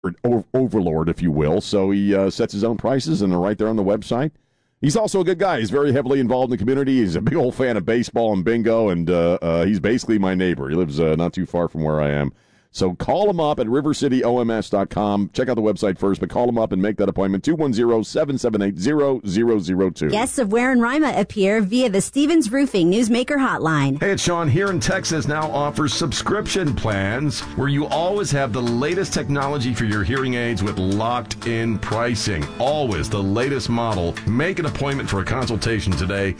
overlord, if you will. So he sets his own prices, and they're right there on the website. He's also a good guy. He's very heavily involved in the community. He's a big old fan of baseball and bingo, and he's basically my neighbor. He lives not too far from where I am. So call him up at rivercityoms.com. Check out the website first, but call him up and make that appointment, 210-778-0002. Guests of Ware and Rima appear via the Stevens Roofing Newsmaker Hotline. Hey, it's Sean. Here in Texas now offers subscription plans where you always have the latest technology for your hearing aids with locked-in pricing. Always the latest model. Make an appointment for a consultation today,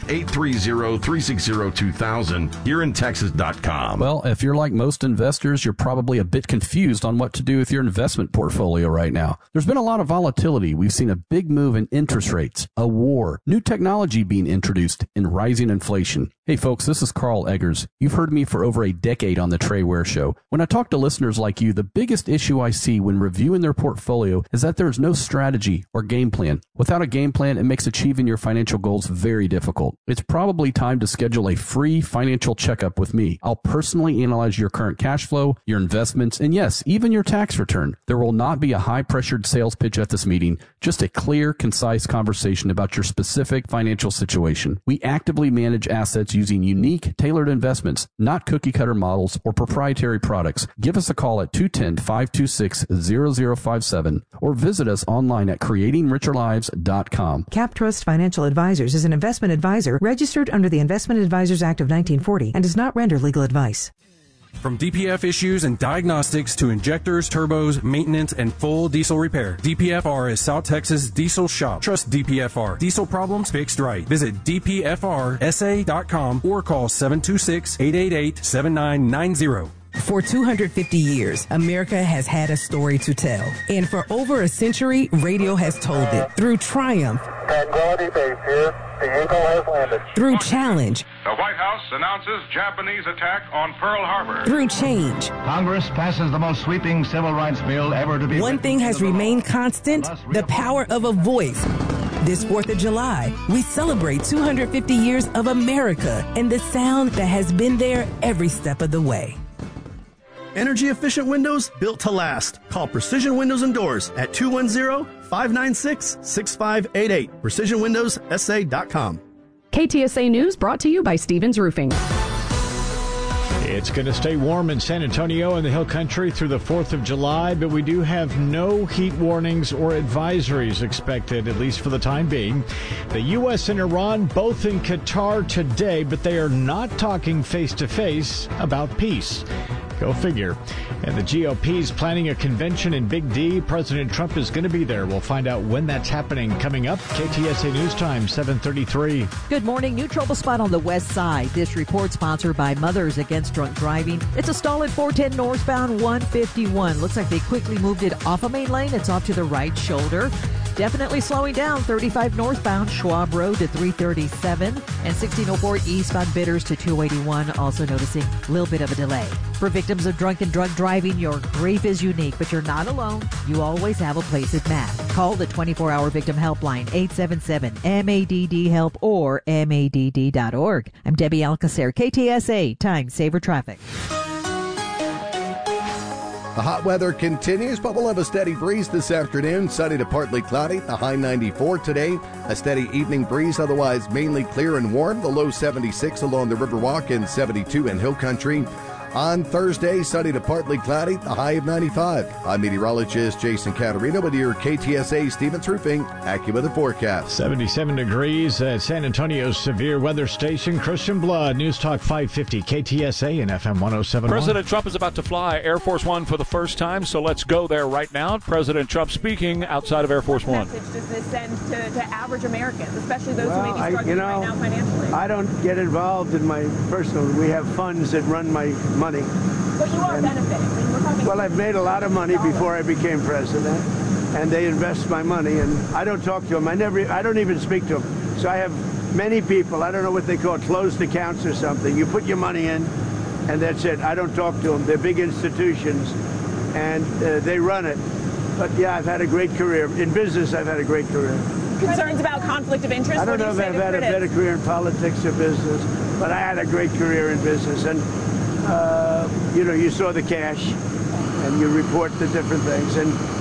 830-360-2000, hereinTexas.com. Well, if you're like most investors, you're probably a bit confused on what to do with your investment portfolio right now. There's been a lot of volatility. We've seen a big move in interest rates, a war, new technology being introduced, and rising inflation. Hey folks, this is Carl Eggers. You've heard me for over a decade on the Trey Ware Show. When I talk to listeners like you, the biggest issue I see when reviewing their portfolio is that there's no strategy or game plan. Without a game plan, it makes achieving your financial goals very difficult. It's probably time to schedule a free financial checkup with me. I'll personally analyze your current cash flow, your investments, and yes, even your tax return. There will not be a high-pressured sales pitch at this meeting, just a clear, concise conversation about your specific financial situation. We actively manage assets using unique, tailored investments, not cookie-cutter models or proprietary products. Give us a call at 210-526-0057 or visit us online at creatingricherlives.com. CapTrust Financial Advisors is an investment advisor registered under the Investment Advisors Act of 1940 and does not render legal advice. From DPF issues and diagnostics to injectors, turbos, maintenance, and full diesel repair, DPFR is South Texas Diesel Shop. Trust DPFR. Diesel problems fixed right. Visit dpfrsa.com or call 726-888-7990. For 250 years, America has had a story to tell. And for over a century, radio has told it. Through triumph. Tranquility Base here. The Eagle has landed. Through challenge. The White House announces Japanese attack on Pearl Harbor. Through change. Congress passes the most sweeping civil rights bill ever to be One thing has remained constant, the power of a voice. This 4th of July, we celebrate 250 years of America and the sound that has been there every step of the way. Energy-efficient windows built to last. Call Precision Windows and Doors at 210-596-6588. PrecisionWindowsSA.com. KTSA News brought to you by Stevens Roofing. It's going to stay warm in San Antonio and the Hill Country through the 4th of July, but we do have no heat warnings or advisories expected, at least for the time being. The U.S. and Iran both in Qatar today, but they are not talking face-to-face about peace. Go figure. And the GOP is planning a convention in Big D. President Trump is going to be there. We'll find out when that's happening coming up. KTSA News Time, 7:33. Good morning. New trouble spot on the west side. This report sponsored by Mothers Against Drunk Driving. It's a stall at 410 northbound 151. Looks like they quickly moved it off a main lane. It's off to the right shoulder. Definitely slowing down 35 northbound Schwab Road to 337 and 1604 eastbound Bitters to 281. Also noticing a little bit of a delay. For victims of drunk and drug driving, your grief is unique, but you're not alone. You always have a place at MAP. Call the 24-hour victim helpline, 877-MADD-HELP or MADD.org. I'm Debbie Alcacer, KTSA, Time Saver Traffic. The hot weather continues, but we'll have a steady breeze this afternoon. Sunny to partly cloudy, the high 94 today. A steady evening breeze, otherwise mainly clear and warm. The low 76 along the Riverwalk and 72 in Hill Country. On Thursday, sunny to partly cloudy, the high of 95. I'm meteorologist Jason Caterino with your KTSA Stevens Roofing AccuWeather forecast. 77 degrees at San Antonio's severe weather station. Christian Blood, News Talk 550, KTSA and FM 107.1. President Trump is about to fly Air Force One for the first time, so let's go there right now. President Trump speaking outside of Air Force One. What message does this send to average Americans, especially those who may be struggling right now financially? I don't get involved in my personal. We have funds that run my money. But you are benefiting. Well, I've made a lot of money before I became president, and they invest my money, and I don't talk to them. I don't even speak to them. So I have many people, I don't know what they call it, closed accounts or something. You put your money in, and that's it. I don't talk to them. They're big institutions, and they run it. But, yeah, I've had a great career. In business, I've had a great career. Concerns about conflict of interest? I don't know if I've had a better career in politics or business, but I had a great career in business. And you saw the cash, and you report the different things. And